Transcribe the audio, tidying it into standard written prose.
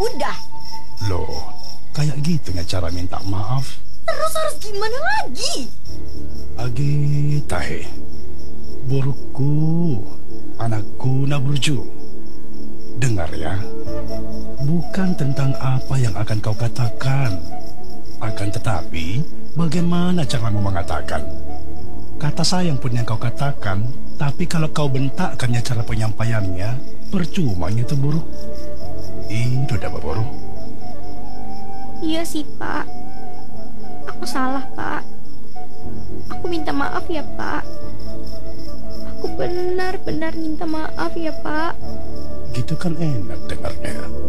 Udah. Loh, kayak gitunya cara minta maaf. Terus harus gimana lagi? Agi tahe. Burukku, anakku Naburju. Dengar ya. Bukan tentang apa yang akan kau katakan. Akan tetapi, bagaimana caramu mengatakan? Kata sayang pun yang kau katakan, tapi kalau kau bentakkannya cara penyampaiannya, percuma itu buruk. Itu dapat buruk. Iya sih, Pak. Aku salah, Pak. Aku minta maaf ya, Pak. Aku benar-benar minta maaf ya, Pak. Gitu kan enak dengarnya.